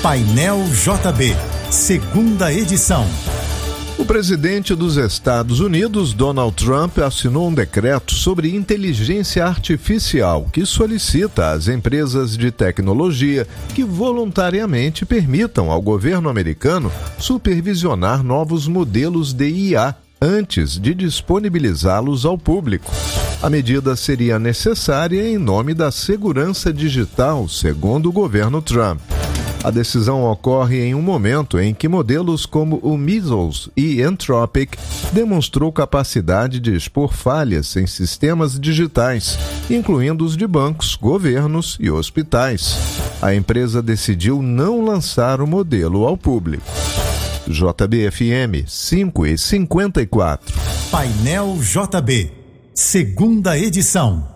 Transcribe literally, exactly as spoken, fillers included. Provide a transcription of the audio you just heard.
Painel J B, segunda edição. O presidente dos Estados Unidos, Donald Trump, assinou um decreto sobre inteligência artificial que solicita às empresas de tecnologia que voluntariamente permitam ao governo americano supervisionar novos modelos de I A antes de disponibilizá-los ao público. A medida seria necessária em nome da segurança digital, segundo o governo Trump. A decisão ocorre em um momento em que modelos como o Measles e Anthropic demonstrou capacidade de expor falhas em sistemas digitais, incluindo os de bancos, governos e hospitais. A empresa decidiu não lançar o modelo ao público. J B F M cinco e cinquenta e quatro. Painel J B, segunda edição.